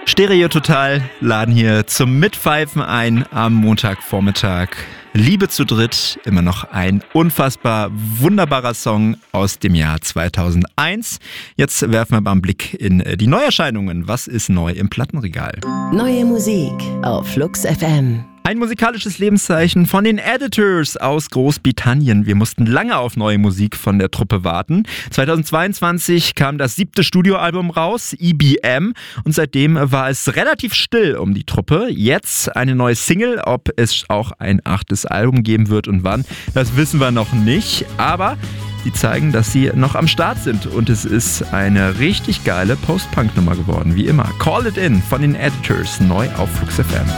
Stereo Total laden hier zum Mitpfeifen ein am Montagvormittag. Liebe zu dritt, immer noch ein unfassbar wunderbarer Song aus dem Jahr 2001. Jetzt werfen wir mal einen Blick in die Neuerscheinungen. Was ist neu im Plattenregal? Neue Musik auf Flux FM. Ein musikalisches Lebenszeichen von den Editors aus Großbritannien. Wir mussten lange auf neue Musik von der Truppe warten. 2022 kam das 7. Studioalbum raus, EBM, und seitdem war es relativ still um die Truppe. Jetzt eine neue Single, ob es auch ein 8. Album geben wird und wann, das wissen wir noch nicht, aber sie zeigen, dass sie noch am Start sind und es ist eine richtig geile Post-Punk-Nummer geworden, wie immer. Call It In von den Editors, neu auf Flux FM.